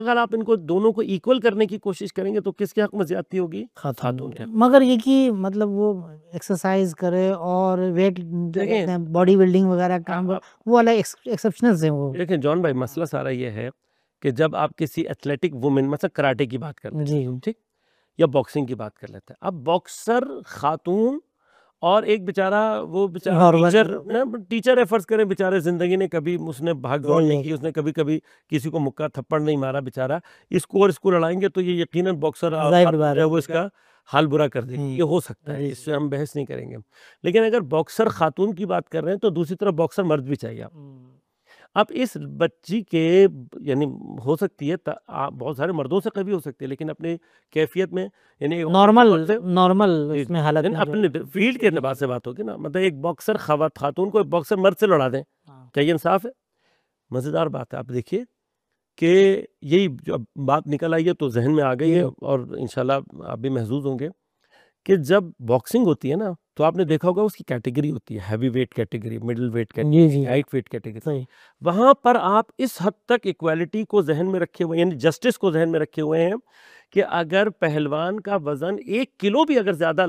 अगर आप इनको दोनों को इक्वल करने की कोशिश करेंगे तो किसके हक में ज्यादती होगी? खातून के हक में। मगर ये कि मतलब वो एक्सरसाइज करे और वेट क्या देखें कहते हैं बॉडी बिल्डिंग वगैरह काम आप वो वाला एक्सेप्शनल्स हैं वो। देखें जॉन भाई, मसला सारा ये है कि जब आप किसी एथलेटिक वुमेन मतलब कराटे की बात करते जी हैं, ठीक, या बॉक्सिंग की बात कर लेते हैं, अब बॉक्सर खातून और एक बेचारा वो बेचारा नॉर्मल टीचर टीचर एफर्ट्स करें, बेचारे जिंदगी ने कभी उसने भाग दौड़ नहीं की, उसने कभी कभी किसी को मुक्का थप्पड़ नहीं मारा, बेचारा इसको और इसको लड़ाएंगे तो ये यकीनन बॉक्सर जाहिर खातून बात जो है है। वो इसका हाल बुरा कर देगी, ये हो सकता है, इससे हम बहस नहीं करेंगे। लेकिन अगर बॉक्सर खातून की बात कर रहे हैं तो दूसरी तरफ बॉक्सर मर्द भी चाहिए आप। अब इस बच्ची के यानी हो सकती है बहुत सारे मर्दों से कभी हो सकती है, लेकिन अपने कैफियत में यानी एक नॉर्मल औरत से नॉर्मल जी, इसमें हालत लेकिन में जो अपने फील्ड के एतबार से बात होगी ना, मतलब एक बॉक्सर खातून को एक बॉक्सर मर्द से लड़ा दें, क्या ये इंसाफ है? मजेदार बात है। आप देखिए कि यही जो अब बात निकल आई है तो जहन में आ गई है और इंशाल्लाह आप भी महसूस होंगे कि जब बॉक्सिंग होती है ना तो आपने देखा होगा उसकी कैटेगरी होती है, heavy weight category, middle weight category, light weight category. वहां पर आप इस हद तक इक्वालिटी को जहन में रखे हुए यानी जस्टिस को जहन में रखे हुए हैं कि अगर पहलवान का वजन 1 किलो भी अगर ज्यादा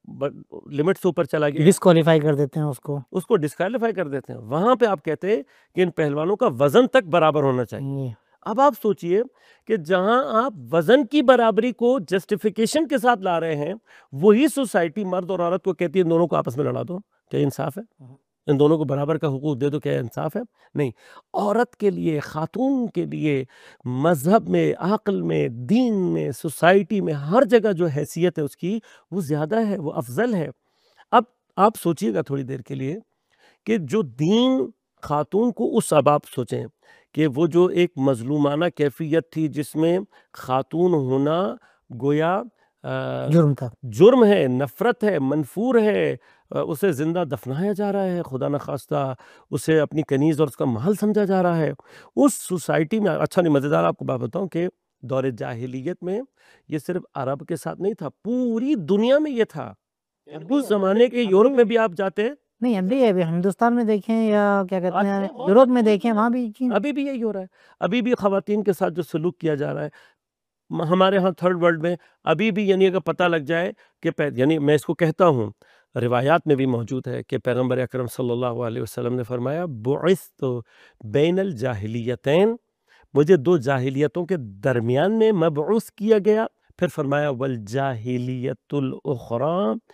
लिमिट से ऊपर चला गया डिस्क्वालीफाई कर देते हैं उसको डिस्क्वालीफाई कर देते हैं। वहां पे आप कहते हैं कि इन पहलवानों का वजन तक बराबर होना चाहिए। अब आप सोचिए कि जहां आप वजन की बराबरी को जस्टिफिकेशन के साथ ला रहे हैं, वही सोसाइटी मर्द और औरत को कहती है दोनों को आपस में लड़ा दो, क्या इंसाफ है? इन दोनों को बराबर का हुकूक दे दो, क्या इंसाफ है? नहीं। औरत के लिए, खातून के लिए मजहब में, अक्ल में, दीन में, सोसाइटी में, हर जगह जो हैसियत है उसकी वो ज्यादा है, वो अफजल है। अब आप सोचिएगा थोड़ी देर के लिए कि जो दीन खातून को उस अब आप सोचें कि वो जो एक मजलूमाना कैफियत थी जिसमें खातून होना गोया जुर्म था। जुर्म है, नफरत है, मनफूर है, उसे जिंदा दफनाया जा रहा है, खुदा न खास्ता उसे अपनी कनीज और उसका महल समझा जा रहा है उस सोसाइटी में। अच्छा नहीं, मज़ेदार आपको बात बताऊं कि दौरे जाहिलियत में ये सिर्फ अरब के साथ नहीं था, पूरी दुनिया में ये था। उस जमाने के यूरोप में भी आप जाते हैं, नहीं अभी अभी हिंदुस्तान में देखें या क्या कहते हैं यूरोप में देखें वहां भी अभी भी यही हो रहा है। अभी भी खवातीन के साथ जो सलूक किया जा रहा है हमारे यहाँ थर्ड वर्ल्ड में, अभी भी यानी अगर पता लग जाए कि यानी मैं इसको कहता हूँ, रिवायात में भी मौजूद है कि पैगम्बर अकरम सल्लल्लाहु अलैहि वसल्लम ने फरमाया बुइस्तु बैनल जाहिलियतैन, मुझे दो जाहिलियतों के दरमियान में मबऊस किया गया। फिर फरमाया वल जाहिलियतुल उखरा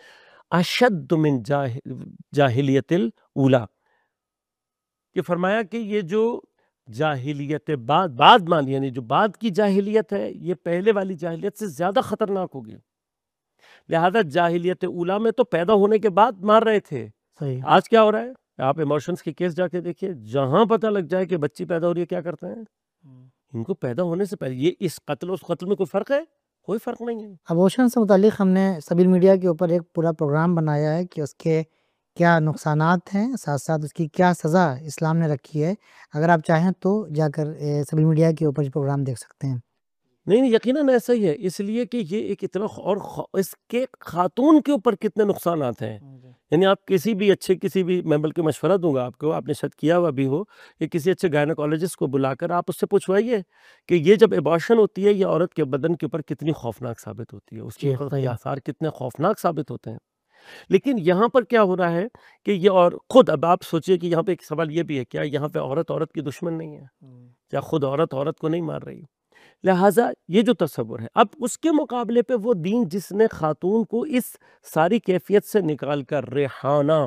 अशद्दु मिन जाहिलियतिल ऊला, कि फरमाया कि ये जो जाहिलियत बाद मान यानी जो बाद की जाहिलियत है ये पहले वाली जाहिलियत से ज्यादा खतरनाक होगी। लिहाजा जाहिलियत ऊला में तो पैदा होने के बाद मार रहे थे, सही। आज क्या हो रहा है? आप इमोशंस के केस जाके देखिए, जहां पता लग जाए कि बच्ची पैदा हो रही है क्या करते हैं, इनको पैदा होने से पहले ये इस कत्ल उस कत्ल में कोई फर्क है? कोई फर्क नहीं है। अबॉर्शन से मुतालिक हमने सबील मीडिया के ऊपर एक पूरा प्रोग्राम बनाया है कि उसके क्या नुकसानात हैं, साथ साथ उसकी क्या सज़ा इस्लाम ने रखी है। अगर आप चाहें तो जाकर सबील मीडिया के ऊपर प्रोग्राम देख सकते हैं। नहीं, नहीं, यकीनन ऐसा ही है, इसलिए कि ये एक इतना इसके खातून के ऊपर कितने नुकसानात हैं। यानी आप किसी भी अच्छे किसी भी मैं बल्कि मशवरा दूंगा आपको, आपने शायद किया हुआ भी हो, कि किसी अच्छे गायनोकोलॉजिस्ट को बुलाकर आप उससे पूछवाइए कि ये जब एबॉर्शन होती है ये औरत के बदन के ऊपर कितनी खौफनाक साबित होती है, उसके जी ऊपर के सही। आसार कितने खौफनाक साबित होते हैं। लेकिन यहाँ पर क्या हो रहा है कि ये और खुद अब आप सोचिए कि यहाँ पे एक सवाल ये भी है, क्या यहाँ पे औरत औरत की दुश्मन नहीं है? क्या खुद औरत औरत को नहीं मार रही? लिहाजा ये जो तस्वुर है, अब उसके मुकाबले पे वो दीन जिसने खातून को इस सारी कैफियत से निकाल कर रेहाना,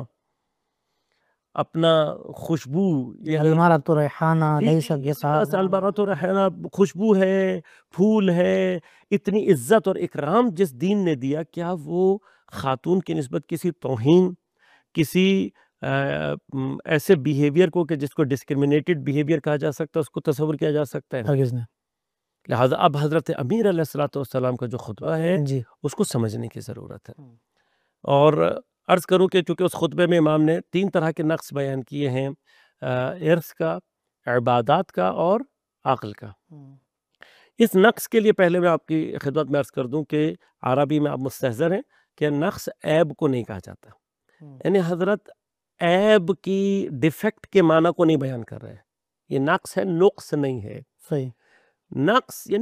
अपना खुशबू यानी अलमारा तो रेहाना लैसा बस अलबरा तो रहना खुशबू है, फूल है, इतनी इज्जत और इकराम जिस दीन ने दिया, क्या वो खातून की निस्बत किसी तौहीन, किसी ऐसे बिहेवियर को कि जिसको डिस्क्रिमिनेटेड बिहेवियर कहा जा सकता है उसको तस्वुर किया जा सकता है? हरगिज़ नहीं। लिहाजा अब हज़रत अमीर अलैहिस्सलाम का जो खुतबा है जी। उसको समझने की ज़रूरत है। और अर्ज़ करूँ कि चूँकि उस खुतबे में इमाम ने 3 तरह के नक़्स बयान किए हैं, इर्स का, इबादत का और अक़ल का। इस नक़्स के लिए पहले मैं आपकी खिदमत में अर्ज़ कर दूँ कि अरबी में आप मुस्तहज़र हैं कि नक़्स ऐब को नहीं कहा जाता। यानी हज़रत ऐब की डिफेक्ट के माना को नहीं बयान कर रहे हैं। ये नक़्स है, नुक़्स नहीं है। सही। नक्स यानी